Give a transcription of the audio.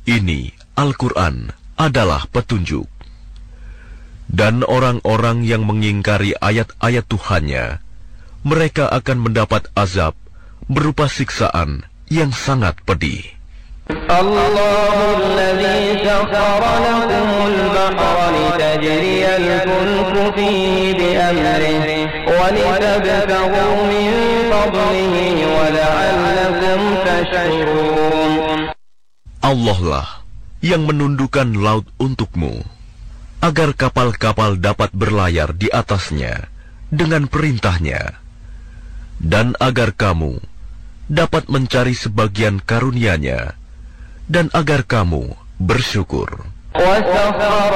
Ini Al-Quran adalah petunjuk. Dan orang-orang yang mengingkari ayat-ayat Tuhannya, mereka akan mendapat azab berupa siksaan yang sangat pedih. Allahul ladzi sakhkhara lakumul bahra litajriyal fulku fihi bi'amrihi wa litabtaghu min fadlihi wa la'allakum tashkurun. Allah lah yang menundukkan laut untukmu, agar kapal-kapal dapat berlayar di atasnya dengan perintahnya, dan agar kamu dapat mencari sebagian karunia-Nya, dan agar kamu bersyukur.